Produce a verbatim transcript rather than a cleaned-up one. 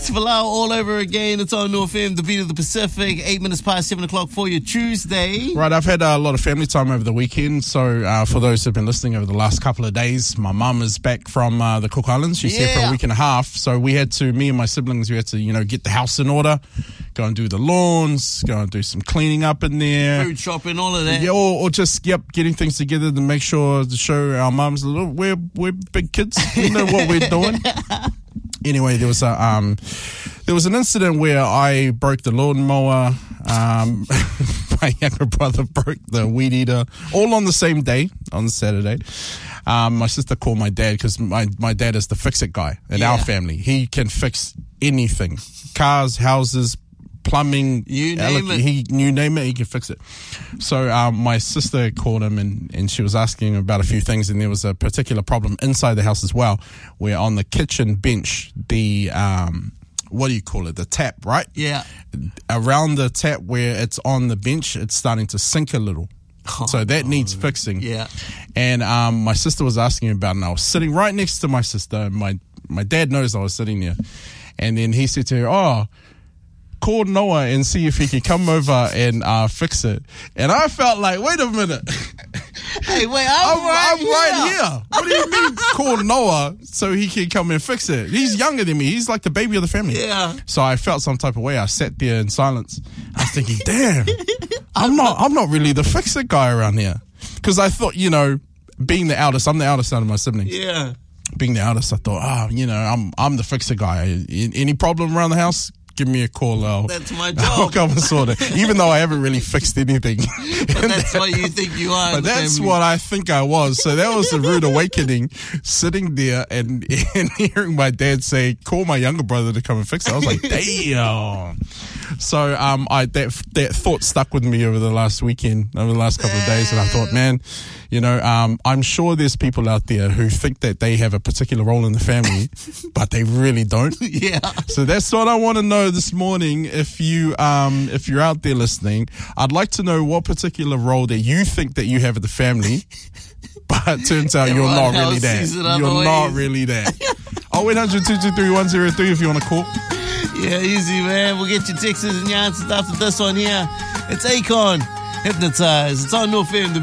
Rich Falau all over again. It's on North F M, the beat of the Pacific. Eight minutes past seven o'clock for your Tuesday. Right, I've had a lot of family time over the weekend. So uh, for those who've been listening over the last couple of days, my mum is back from uh, the Cook Islands. She's Yeah. here for a week and a half. So we had to, me and my siblings, we had to, you know, get the house in order, go and do the lawns, go and do some cleaning up in there. Food shopping, all of that. Yeah, or, or just, yep, getting things together to make sure, to show our mums, a little, we're, we're big kids. We know what we're doing. Anyway, there was a um, there was an incident where I broke the lawnmower. Um, my younger brother broke the weed eater, all on the same day, on the Saturday. Um, my sister called my dad because my, my dad is the fix-it guy in Yeah. our family. He can fix anything. Cars, houses, plumbing. You name elec- it. He, you name it, he can fix it. So um, my sister called him and, and she was asking him about a few things, and there was a particular problem inside the house as well, where on the kitchen bench, the... Um, what do you call it? The tap, right? Yeah. Around the tap where it's on the bench, it's starting to sink a little. So that needs fixing. Yeah. And um, my sister was asking about it, and I was sitting right next to my sister. And my, my dad knows I was sitting there. And then he said to her, oh, call Noah and see if he can come over and uh, fix it. And I felt like, wait a minute. Hey, wait, I'm, I'm, right, I'm here. right here. What do you mean call Noah so he can come and fix it? He's younger than me. He's like the baby of the family. Yeah. So I felt some type of way. I sat there in silence. I was thinking, damn, I'm not I'm not really the fix-it guy around here. Because I thought, you know, being the eldest, I'm the eldest out of my siblings. Yeah. Being the eldest, I thought, ah, oh, you know, I'm I'm the fix-it guy. Any problem around the house? Give me a call. I'll, That's my I'll job. come and sort it. Even though I haven't really fixed anything. But that's what you think you are. in But the that's family. what I think I was. So that was a rude awakening, sitting there and, and hearing my dad say, call my younger brother to come and fix it. I was like, damn. So um, I that that thought stuck with me over the last weekend, over the last couple of days. And I thought, man, you know, um, I'm sure there's people out there who think that they have a particular role in the family, but they really don't. Yeah. So that's what I want to know this morning. If you um if you're out there listening, I'd like to know what particular role that you think that you have in the family, but it turns out you're Everyone not really else that. sees it You're other not ways. really that. Oh, eight hundred, two two three, one zero three if you want to call. Yeah, easy, man. We'll get your texts and your answers after this one here. It's Akon, Hypnotize. It's on North F M.